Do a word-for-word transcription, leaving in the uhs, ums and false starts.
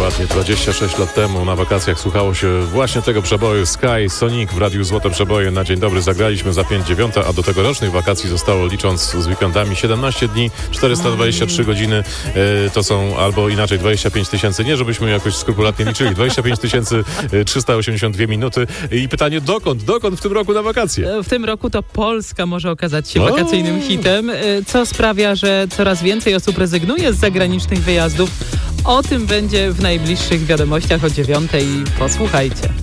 Dokładnie dwadzieścia sześć lat temu na wakacjach słuchało się właśnie tego przeboju Sky Sonic w Radiu Złote Przeboje. Na dzień dobry zagraliśmy za pięć dziewiąta, a do tegorocznych wakacji zostało, licząc z weekendami, siedemnaście dni, czterysta dwadzieścia trzy godziny. E, to są albo inaczej dwadzieścia pięć tysięcy, nie żebyśmy jakoś skrupulatnie liczyli, dwadzieścia pięć tysięcy trzysta osiemdziesiąt dwie minuty. I pytanie, dokąd? Dokąd w tym roku na wakacje? W tym roku to Polska może okazać się wakacyjnym hitem, co sprawia, że coraz więcej osób rezygnuje z zagranicznych wyjazdów. O tym będzie w najbliższych wiadomościach o dziewiątej. Posłuchajcie.